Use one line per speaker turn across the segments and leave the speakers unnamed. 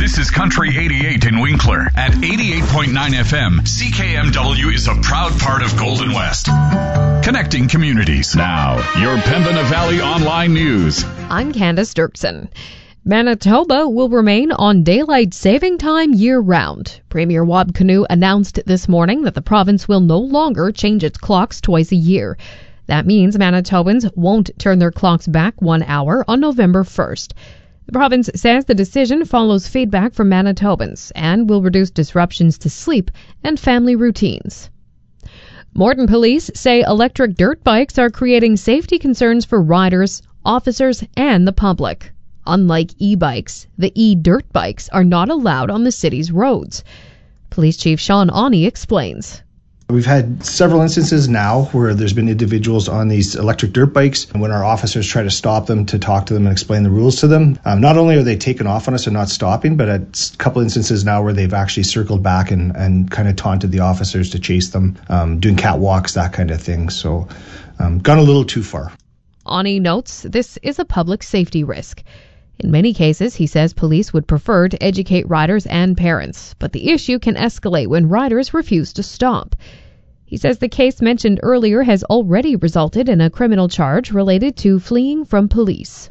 This is Country 88 in Winkler. At 88.9 FM, CKMW is a proud part of Golden West. Connecting communities. Now, your Pembina Valley Online News.
I'm Candace Dirksen. Manitoba will remain on daylight saving time year-round. Premier Wab Kinew announced this morning that the province will no longer change its clocks twice a year. That means Manitobans won't turn their clocks back 1 hour on November 1st. The province says the decision follows feedback from Manitobans and will reduce disruptions to sleep and family routines. Morton police say electric dirt bikes are creating safety concerns for riders, officers, and the public. Unlike e-bikes, the e-dirt bikes are not allowed on the city's roads. Police Chief Sean Awney explains.
We've had several instances now where there's been individuals on these electric dirt bikes, and when our officers try to stop them to talk to them and explain the rules to them, not only are they taken off on us and not stopping, but at a couple instances now where they've actually circled back and kind of taunted the officers to chase them, doing catwalks, that kind of thing. So gone a little too far.
Awney notes this is a public safety risk. In many cases, he says police would prefer to educate riders and parents, but the issue can escalate when riders refuse to stop. He says the case mentioned earlier has already resulted in a criminal charge related to fleeing from police.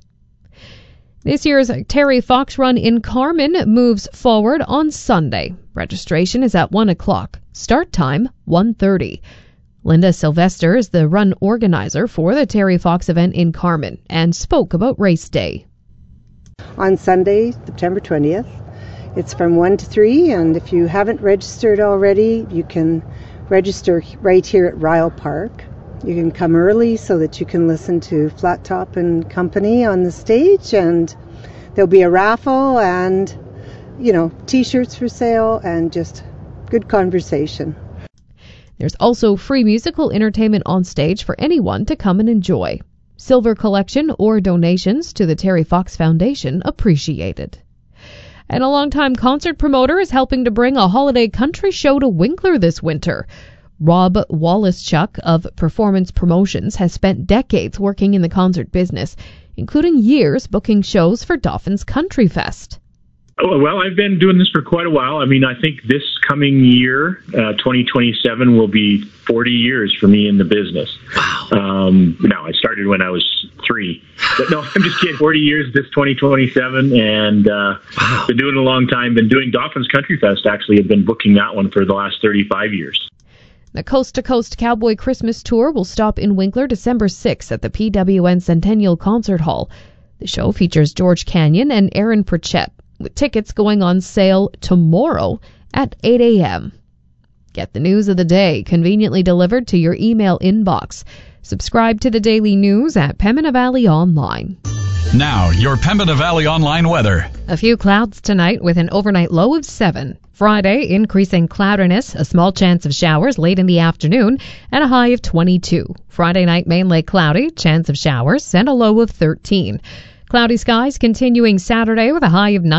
This year's Terry Fox Run in Carman moves forward on Sunday. Registration is at 1 o'clock. Start time, 1:30. Linda Sylvester is the run organizer for the Terry Fox event in Carman and spoke about race day.
On Sunday, September 20th. It's from 1 to 3, and if you haven't registered already, you can register right here at Ryle Park. You can come early so that you can listen to Flat Top and Company on the stage, and there'll be a raffle and, t-shirts for sale and just good conversation.
There's also free musical entertainment on stage for anyone to come and enjoy. Silver collection or donations to the Terry Fox Foundation appreciated. And a longtime concert promoter is helping to bring a holiday country show to Winkler this winter. Rob Wallace-Chuck of Performance Promotions has spent decades working in the concert business, including years booking shows for Dauphin's Country Fest.
Well, I've been doing this for quite a while. I think this coming year, 2027, will be 40 years for me in the business. Wow. Now, I started when I was 3. But no, I'm just kidding. 40 years this 2027, and been doing it a long time. Been doing Dauphin's Country Fest, actually. I've been booking that one for the last 35 years.
The Coast to Coast Cowboy Christmas Tour will stop in Winkler December 6th at the PWN Centennial Concert Hall. The show features George Canyon and Aaron Pritchett, with tickets going on sale tomorrow at 8 a.m. Get the news of the day conveniently delivered to your email inbox. Subscribe to the daily news at Pembina Valley Online.
Now, your Pembina Valley Online weather.
A few clouds tonight with an overnight low of 7. Friday, increasing cloudiness, a small chance of showers late in the afternoon, and a high of 22. Friday night, mainly cloudy, chance of showers, and a low of 13. Cloudy skies continuing Saturday with a high of 9.